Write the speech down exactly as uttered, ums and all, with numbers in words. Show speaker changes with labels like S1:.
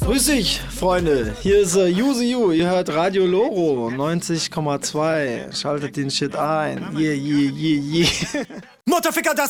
S1: Grüß dich, Freunde. Hier ist äh, Yuzi Yu. Ihr hört Radio Loro neunzig Komma zwei. Schaltet den Shit ein. Yeah, yeah, yeah, yeah.
S2: Mutterficker, das